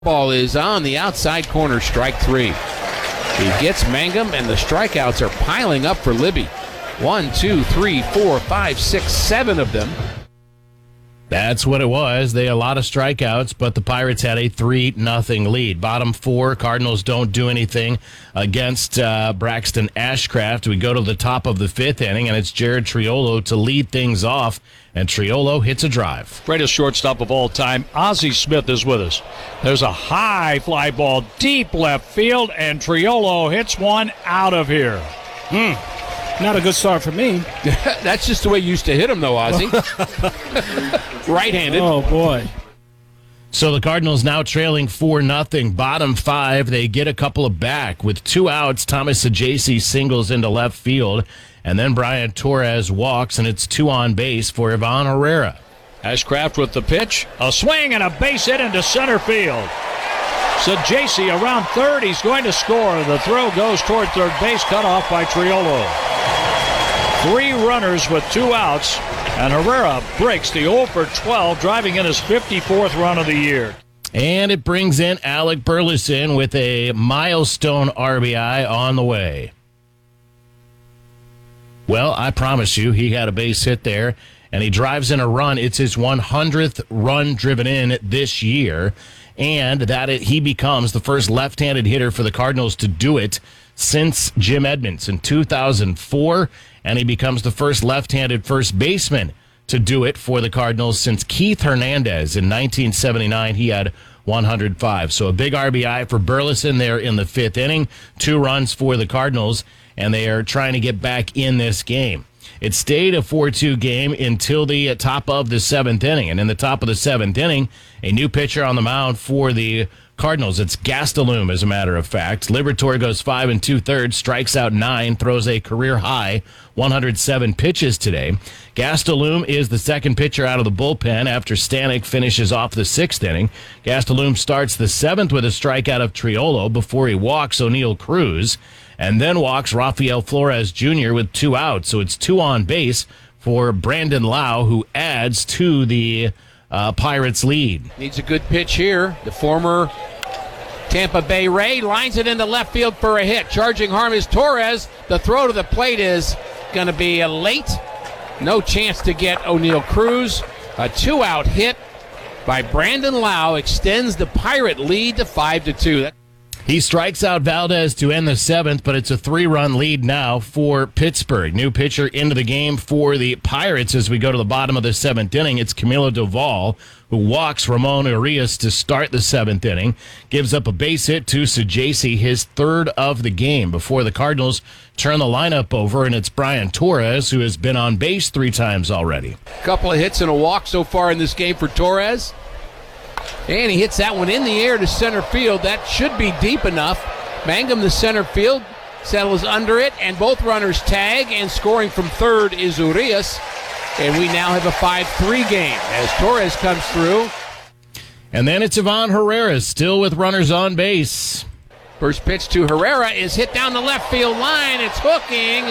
Ball is on the outside corner, strike three. He gets Mangum, and the strikeouts are piling up for Libby. 1, 2, 3, 4, 5, 6, 7 of them. That's what it was. They had a lot of strikeouts, but the Pirates had a 3-0 lead. Bottom four, Cardinals don't do anything against Braxton Ashcraft. We go to the top of the fifth inning, and it's Jared Triolo to lead things off, and Triolo hits a drive. Greatest shortstop of all time, Ozzie Smith, is with us. There's a high fly ball, deep left field, and Triolo hits one out of here. Not a good start for me. That's just the way you used to hit him, though, Ozzie. Right-handed. Oh, boy. So the Cardinals now trailing 4-0. Bottom five, they get a couple of back. With 2 outs, Thomas Saggese singles into left field, and then Brian Torres walks, and it's 2 on base for Ivan Herrera. Ashcraft with the pitch, a swing and a base hit into center field. Saggese around third, he's going to score. The throw goes toward third base, cut off by Triolo. 3 runners with 2 outs, and Herrera breaks the 0 for 12, driving in his 54th run of the year. And it brings in Alec Burleson with a milestone RBI on the way. Well, I promise you, he had a base hit there, and he drives in a run. It's his 100th run driven in this year, and he becomes the first left-handed hitter for the Cardinals to do it since Jim Edmonds in 2004, and he becomes the first left-handed first baseman to do it for the Cardinals since Keith Hernandez in 1979. He had 105. So a big RBI for Burleson there in the fifth inning. 2 runs for the Cardinals, and they are trying to get back in this game. It stayed a 4-2 game until the top of the 7th inning. And in the top of the 7th inning, a new pitcher on the mound for the Cardinals. It's Gastelum, as a matter of fact. Liberatore goes 5 2/3, strikes out 9, throws a career-high 107 pitches today. Gastelum is the second pitcher out of the bullpen after Stanek finishes off the 6th inning. Gastelum starts the 7th with a strikeout of Triolo before he walks O'Neill Cruz, and then walks Rafael Flores Jr. with 2 outs. So it's 2 on base for Brandon Lau, who adds to the Pirates' lead. Needs a good pitch here. The former Tampa Bay Ray lines it into left field for a hit. Charging harm is Torres. The throw to the plate is going to be late. No chance to get O'Neill Cruz. A 2-out hit by Brandon Lau extends the Pirate lead to 5-2. He strikes out Valdez to end the 7th, but it's a 3-run lead now for Pittsburgh. New pitcher into the game for the Pirates as we go to the bottom of the 7th inning. It's Camilo Doval, who walks Ramon Urias to start the 7th inning. Gives up a base hit to Saggese, his 3rd of the game, before the Cardinals turn the lineup over, and it's Brian Torres, who has been on base 3 times already. Couple of hits and a walk so far in this game for Torres. And he hits that one in the air to center field. That should be deep enough. Mangum, the center field, settles under it, and both runners tag, and scoring from third is Urias. And we now have a 5-3 game as Torres comes through. And then it's Ivan Herrera, still with runners on base. First pitch to Herrera is hit down the left field line. It's hooking,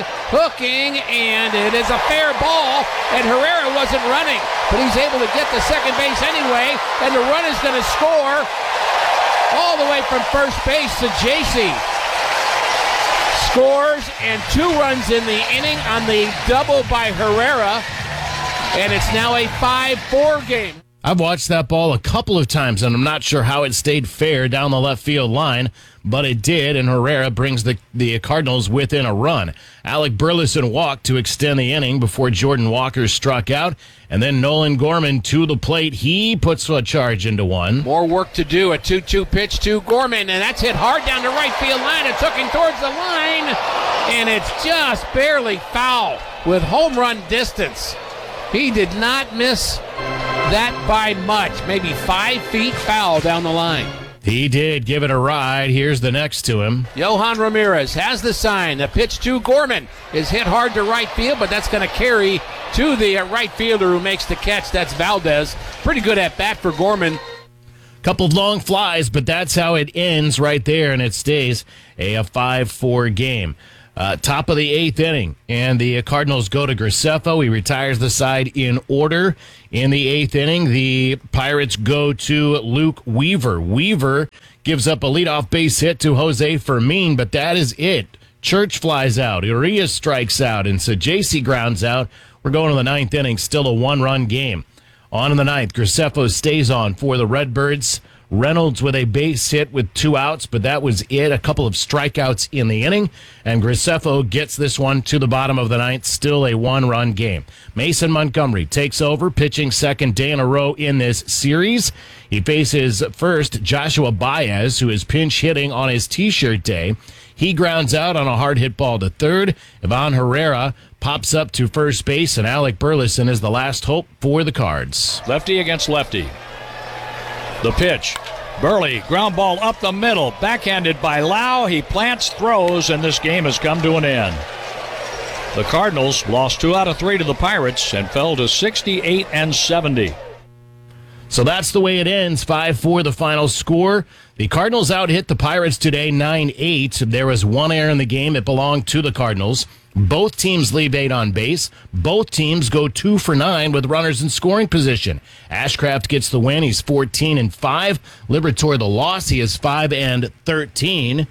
and it is a fair ball. And Herrera wasn't running, but he's able to get to second base anyway. And the run is going to score all the way from first base to Saggese. Scores, and 2 runs in the inning on the double by Herrera. And it's now a 5-4 game. I've watched that ball a couple of times, and I'm not sure how it stayed fair down the left field line, but it did, and Herrera brings the Cardinals within a run. Alec Burleson walked to extend the inning before Jordan Walker struck out, and then Nolan Gorman to the plate. He puts a charge into one. More work to do. A 2-2 pitch to Gorman, and that's hit hard down the right field line. It's hooking towards the line, and it's just barely foul with home run distance. He did not miss that by much, maybe 5 feet foul down the line. He did give it a ride. Here's the next to him. Johan Ramirez has the sign. The pitch to Gorman is hit hard to right field, but that's going to carry to the right fielder who makes the catch. That's Valdez. Pretty good at bat for Gorman. Couple of long flies, but that's how it ends right there, and it stays a 5-4 game. Top of the 8th inning, and the Cardinals go to Graceffo. He retires the side in order. In the 8th inning, the Pirates go to Luke Weaver. Weaver gives up a leadoff base hit to Jose Fermin, but that is it. Church flies out. Urias strikes out, and Saggese grounds out. We're going to the 9th inning, still a one-run game. On in the 9th, Graceffo stays on for the Redbirds. Reynolds with a base hit with 2 outs, but that was it. A couple of strikeouts in the inning, and Graceffo gets this one to the bottom of the 9th. Still a one-run game. Mason Montgomery takes over, pitching second day in a row in this series. He faces first Joshua Baez, who is pinch hitting on his T-shirt day. He grounds out on a hard hit ball to third. Ivan Herrera pops up to first base, and Alec Burleson is the last hope for the Cards. Lefty against lefty. The pitch. Burley, ground ball up the middle, backhanded by Lau. He plants, throws, and this game has come to an end. The Cardinals lost 2 out of 3 to the Pirates and fell to 68-70. So that's the way it ends. 5-4 the final score. The Cardinals out-hit the Pirates today 9-8. There was 1 error in the game. It belonged to the Cardinals. Both teams leave 8 on base. Both teams go 2 for 9 with runners in scoring position. Ashcraft gets the win. He's 14-5. Liberatore the loss. He is 5-13.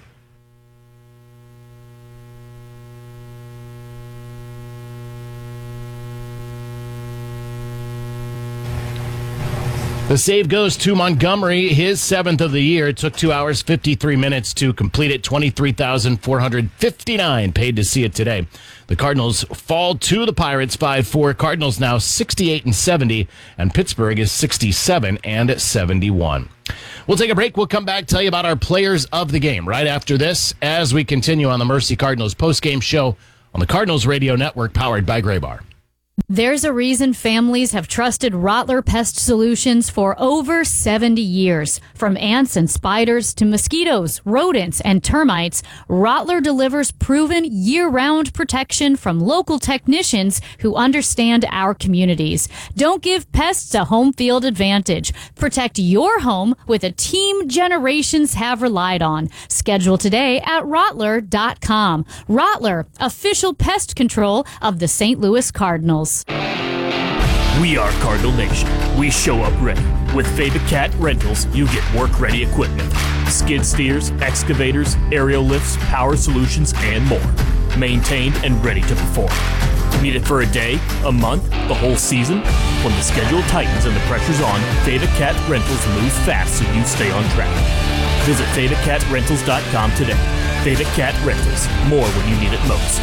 The save goes to Montgomery, his 7th of the year. It took 2 hours, 53 minutes to complete it. $23,459 paid to see it today. The Cardinals fall to the Pirates 5-4. Cardinals now 68-70, and Pittsburgh is 67-71. We'll take a break. We'll come back, tell you about our players of the game right after this as we continue on the Mercy Cardinals postgame show on the Cardinals Radio Network, powered by Graybar. There's a reason families have trusted Rottler Pest Solutions for over 70 years. From ants and spiders to mosquitoes, rodents, and termites, Rottler delivers proven year-round protection from local technicians who understand our communities. Don't give pests a home field advantage. Protect your home with a team generations have relied on. Schedule today at Rottler.com. Rottler, official pest control of the St. Louis Cardinals. We are Cardinal Nation. We show up ready. With Favorite Cat Rentals, you get work-ready equipment. Skid steers, excavators, aerial lifts, power solutions, and more. Maintained and ready to perform. Need it for a day, a month, the whole season? When the schedule tightens and the pressure's on, Favorite Cat Rentals moves fast so you stay on track. Visit FavoriteCatRentals.com today. Favorite Cat Rentals. More when you need it most.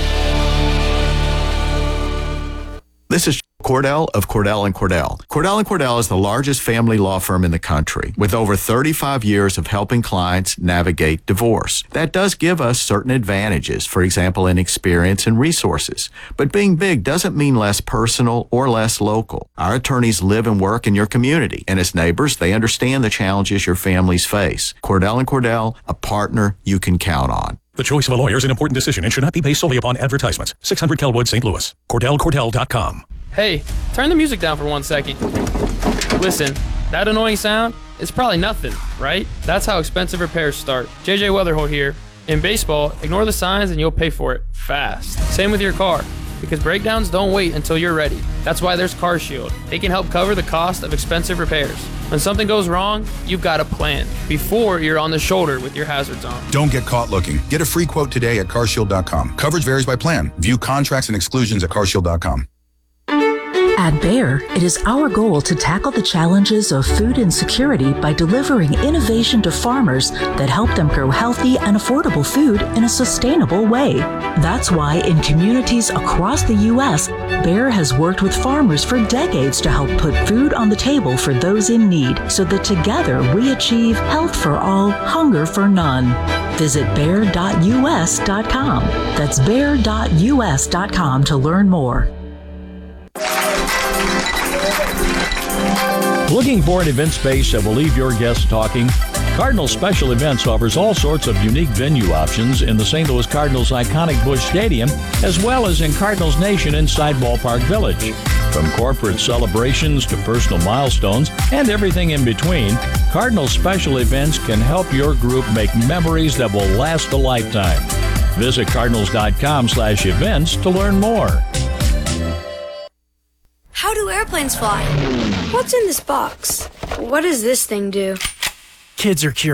This is Cordell of Cordell & Cordell. Cordell & Cordell is the largest family law firm in the country with over 35 years of helping clients navigate divorce. That does give us certain advantages, for example, in experience and resources. But being big doesn't mean less personal or less local. Our attorneys live and work in your community, and as neighbors, they understand the challenges your families face. Cordell & Cordell, a partner you can count on. The choice of a lawyer is an important decision and should not be based solely upon advertisements. 600 Kelwood, St. Louis. CordellCordell.com. Hey, turn the music down for 1 second. Listen, that annoying sound is probably nothing, right? That's how expensive repairs start. JJ Weatherholt here. In baseball, ignore the signs and you'll pay for it fast. Same with your car, because breakdowns don't wait until you're ready. That's why there's CarShield. They can help cover the cost of expensive repairs. When something goes wrong, you've got a plan before you're on the shoulder with your hazards on. Don't get caught looking. Get a free quote today at carshield.com. Coverage varies by plan. View contracts and exclusions at carshield.com. At Bayer, it is our goal to tackle the challenges of food insecurity by delivering innovation to farmers that help them grow healthy and affordable food in a sustainable way. That's why in communities across the U.S., Bayer has worked with farmers for decades to help put food on the table for those in need, so that together we achieve health for all, hunger for none. Visit Bayer.us.com. That's Bayer.us.com to learn more. Looking for an event space that will leave your guests talking? Cardinals Special Events offers all sorts of unique venue options in the St. Louis Cardinals' iconic Busch Stadium, as well as in Cardinals Nation inside Ballpark Village. From corporate celebrations to personal milestones and everything in between, Cardinals Special Events can help your group make memories that will last a lifetime. Visit cardinals.com/events to learn more. How do airplanes fly? What's in this box? What does this thing do? Kids are curious.